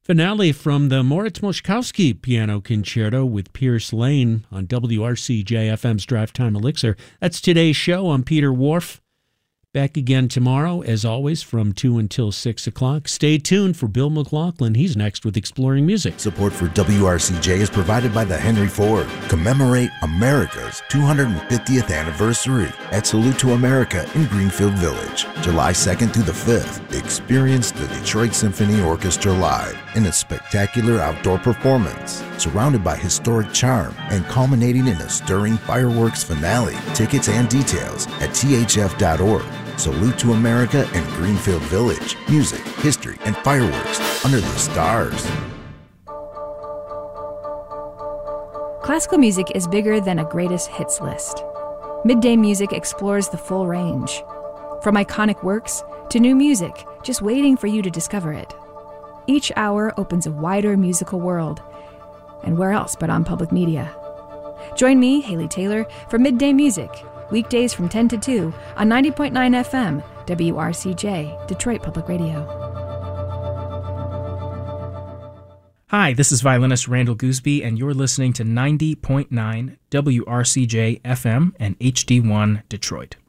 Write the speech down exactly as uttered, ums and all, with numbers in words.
Finale from the Moritz Moszkowski Piano Concerto with Pierce Lane on W R C J F M's Drive Time Elixir. That's today's show. I'm Peter Wharf. Back again tomorrow, as always, from two until six o'clock. Stay tuned for Bill McLaughlin. He's next with Exploring Music. Support for W R C J is provided by the Henry Ford. Commemorate America's two hundred fiftieth anniversary at Salute to America in Greenfield Village. July second through the fifth. Experience the Detroit Symphony Orchestra live in a spectacular outdoor performance, surrounded by historic charm and culminating in a stirring fireworks finale. Tickets and details at T H F dot org. Salute to America and Greenfield Village. Music, history, and fireworks under the stars. Classical music is bigger than a greatest hits list. Midday Music explores the full range. From iconic works to new music, just waiting for you to discover it. Each hour opens a wider musical world. And where else but on public media? Join me, Haley Taylor, for Midday Music, weekdays from ten to two on ninety point nine F M, W R C J, Detroit Public Radio. Hi, this is violinist Randall Gooseby, and you're listening to ninety point nine W R C J F M and H D one Detroit.